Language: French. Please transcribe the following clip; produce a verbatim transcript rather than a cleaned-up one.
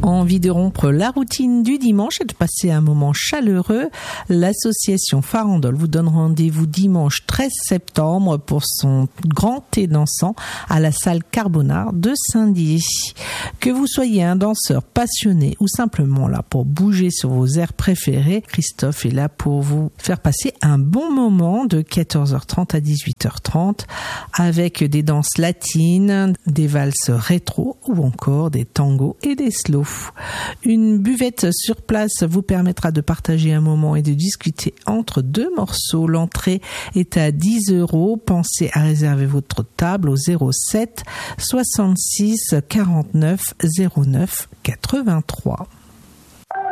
Envie de rompre la routine du dimanche et de passer un moment chaleureux, l'association Farandole vous donne rendez-vous dimanche treize septembre pour son grand thé dansant à la salle Carbonard de Saint-Dié. Que vous soyez un danseur passionné ou simplement là pour bouger sur vos airs préférés, Christophe est là pour vous faire passer un bon moment de quatorze heures trente à dix-huit heures trente avec des danses latines, des valses rétro ou encore des tangos et des slows. Une buvette sur place vous permettra de partager un moment et de discuter entre deux morceaux. L'entrée est à dix euros. Pensez à réserver votre table au zéro sept soixante-six quarante-neuf zéro neuf quatre-vingt-trois.